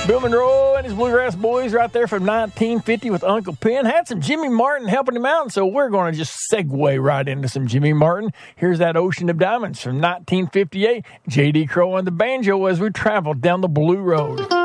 Bill Monroe and his Bluegrass Boys right there from 1950 with Uncle Pen. Had some Jimmy Martin helping him out, so we're going to just segue right into some Jimmy Martin. Here's that Ocean of Diamonds from 1958. J.D. Crowe on the banjo as we traveled down the Blue Road.